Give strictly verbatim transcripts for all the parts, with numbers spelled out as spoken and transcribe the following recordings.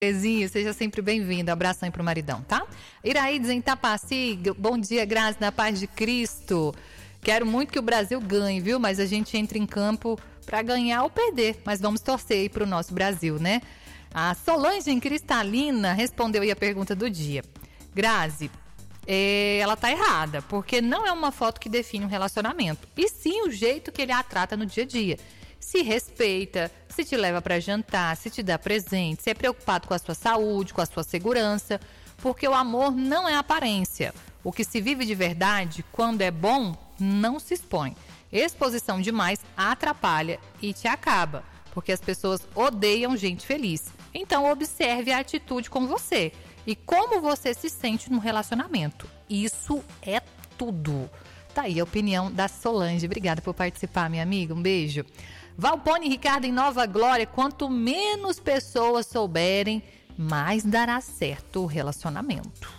Bezinho, seja sempre bem-vindo. Abração aí pro maridão, tá? Iraídes em Tapaci, bom dia, Grazi, na paz de Cristo. Quero muito que o Brasil ganhe, viu? Mas a gente entra em campo para ganhar ou perder. Mas vamos torcer aí pro nosso Brasil, né? A Solange em Cristalina respondeu aí a pergunta do dia. Grazi, é, ela tá errada, porque não é uma foto que define um relacionamento, e sim o jeito que ele a trata no dia a dia. Se respeita, se te leva para jantar, se te dá presente, se é preocupado com a sua saúde, com a sua segurança, porque o amor não é aparência. O que se vive de verdade, quando é bom, não se expõe. Exposição demais atrapalha e te acaba, porque as pessoas odeiam gente feliz. Então observe a atitude com você e como você se sente no relacionamento. Isso é tudo. Tá aí a opinião da Solange. Obrigada por participar, minha amiga. Um beijo. Valpone Ricardo em Nova Glória. Quanto menos pessoas souberem, mais dará certo o relacionamento.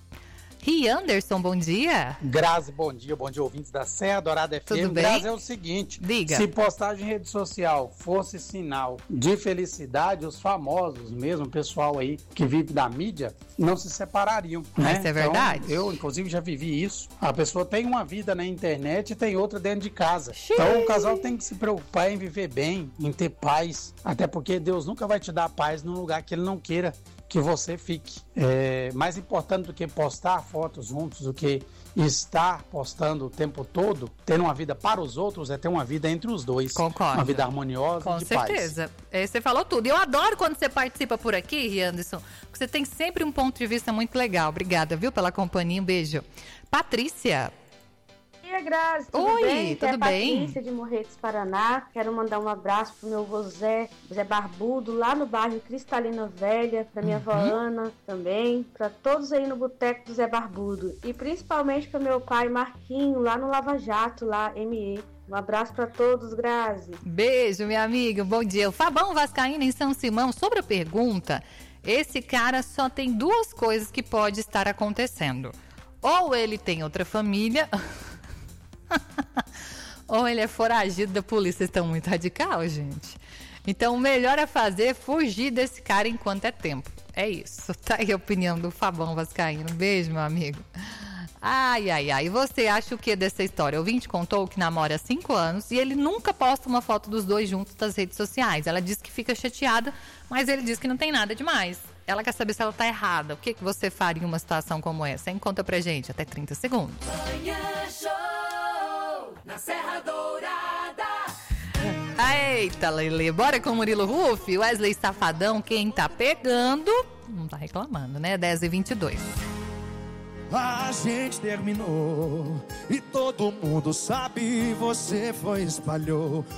Ri Anderson, bom dia. Grazi, bom dia. Bom dia, ouvintes da Serra Dourada F M. Tudo bem? Grazi, é o seguinte. Diga. Se postagem em rede social fosse sinal de felicidade, os famosos mesmo, o pessoal aí que vive da mídia, não se separariam. Mas né? isso é verdade. Então, eu, inclusive, já vivi isso. A pessoa tem uma vida na internet e tem outra dentro de casa. Xiii. Então, o casal tem que se preocupar em viver bem, em ter paz. Até porque Deus nunca vai te dar paz num lugar que Ele não queira que você fique. É mais importante do que postar fotos juntos, do que estar postando o tempo todo, ter uma vida para os outros, é ter uma vida entre os dois. Concordo. Uma vida harmoniosa. Com e de certeza. É, você falou tudo. Eu adoro quando você participa por aqui, Ri Anderson, porque você tem sempre um ponto de vista muito legal. Obrigada, viu, pela companhia. Um beijo. Patrícia. Bom dia, Grazi, tudo Oi, bem? tudo é bem? Patrícia de Morretes, Paraná. Quero mandar um abraço pro meu avô Zé, Zé Barbudo, lá no bairro Cristalina Velha, pra minha Uhum. avó Ana também, pra todos aí no Boteco do Zé Barbudo. E principalmente pro meu pai Marquinho, lá no Lava Jato, lá M E. Um abraço pra todos, Grazi. Beijo, minha amiga. Bom dia. O Fabão Vascaíno em São Simão. Sobre a pergunta, esse cara só tem duas coisas que pode estar acontecendo. Ou ele tem outra família... ou ele é foragido da polícia. Vocês estão muito radical, gente. Então o melhor a fazer é fugir desse cara enquanto é tempo. É isso. Tá aí a opinião do Fabão Vascaíno. Beijo, meu amigo. Ai, ai, ai. E você acha o que dessa história? O ouvinte contou que namora há cinco anos e ele nunca posta uma foto dos dois juntos nas redes sociais. Ela diz que fica chateada, mas ele diz que não tem nada demais. Ela quer saber se ela tá errada. O que, que você faria em uma situação como essa? Hein? Conta pra gente. Até trinta segundos. Manhã Show na Serra Dourada. Eita, Lele. Bora com o Murilo Ruff. Wesley Safadão, quem tá pegando não tá reclamando, né? dez e vinte e dois. A gente terminou e todo mundo sabe, você foi espalhou